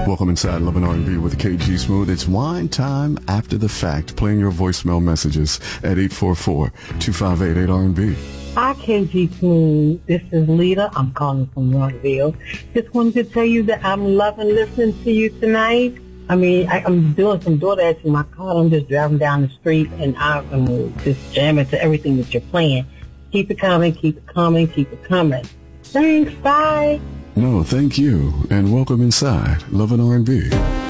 Welcome inside Love and R&B with KG Smooth. It's wine time after the fact, playing your voicemail messages at 844-258-8R&B. Hi, KG Smooth. This is Lita. I'm calling from Rockville. Just wanted to tell you that I'm loving listening to you tonight. I'm doing some DoorDash in my car. I'm just driving down the street, and I'm just jamming to everything that you're playing. Keep it coming, keep it coming, keep it coming. Thanks, bye. No, thank you, and welcome inside Love and R&B.